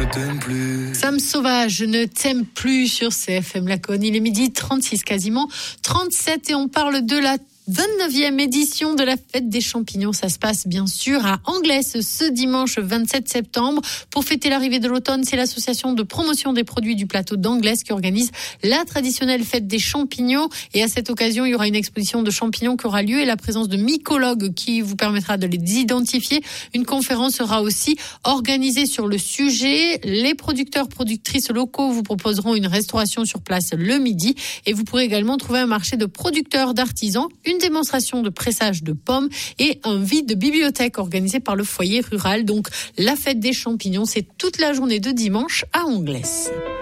t'aime plus. Sam Sauvage, je ne t'aime plus sur CFM Laconne. Il est 12h36, quasiment 37, et on parle de la 29e édition de la fête des champignons. Ça se passe bien sûr à Anglès ce dimanche 27 septembre. Pour fêter l'arrivée de l'automne, c'est l'association de promotion des produits du plateau d'Anglès qui organise la traditionnelle fête des champignons. Et à cette occasion, il y aura une exposition de champignons qui aura lieu et la présence de mycologues qui vous permettra de les identifier. Une conférence sera aussi organisée sur le sujet. Les producteurs, productrices locaux vous proposeront une restauration sur place le midi. Et vous pourrez également trouver un marché de producteurs, d'artisans, une démonstration de pressage de pommes et un vide bibliothèque organisé par le foyer rural. Donc, la fête des champignons, c'est toute la journée de dimanche à Anglès.